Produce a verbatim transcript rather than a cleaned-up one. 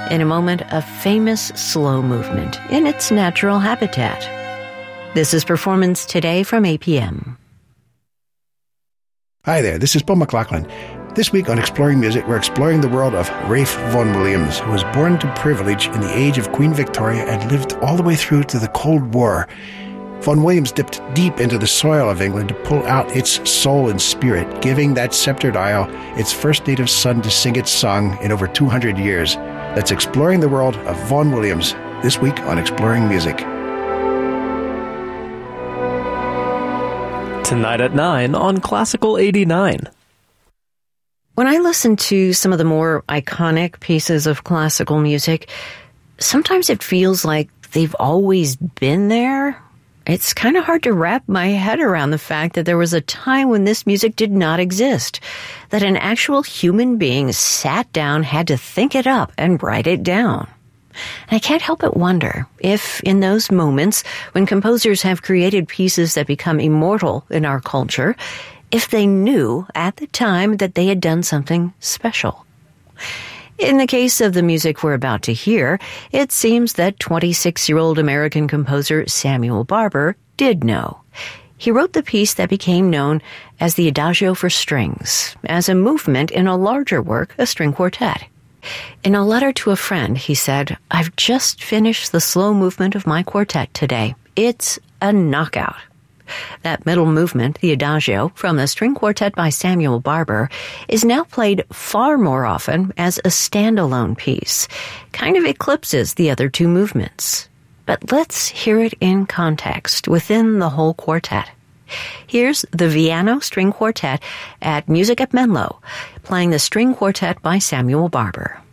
in a moment of famous slow movement in its natural habitat. This is Performance Today from A P M. Hi there, this is Paul McLaughlin. This week on Exploring Music, we're exploring the world of Ralph Vaughan Williams, who was born to privilege in the age of Queen Victoria and lived all the way through to the Cold War. Vaughan Williams dipped deep into the soil of England to pull out its soul and spirit, giving that sceptred isle its first native son to sing its song in over two hundred years. That's Exploring the World of Vaughan Williams, this week on Exploring Music. Tonight at nine on Classical eighty-nine. When I listen to some of the more iconic pieces of classical music, sometimes it feels like they've always been there. It's kind of hard to wrap my head around the fact that there was a time when this music did not exist, that an actual human being sat down, had to think it up, and write it down. And I can't help but wonder if, in those moments when composers have created pieces that become immortal in our culture, if they knew at the time that they had done something special. In the case of the music we're about to hear, it seems that twenty-six-year-old American composer Samuel Barber did know. He wrote the piece that became known as the Adagio for Strings, as a movement in a larger work, a string quartet. In a letter to a friend, he said, "I've just finished the slow movement of my quartet today. It's a knockout." That middle movement, the Adagio, from the string quartet by Samuel Barber, is now played far more often as a standalone piece, kind of eclipses the other two movements. But let's hear it in context within the whole quartet. Here's the Viano String Quartet at Music at Menlo, playing the string quartet by Samuel Barber.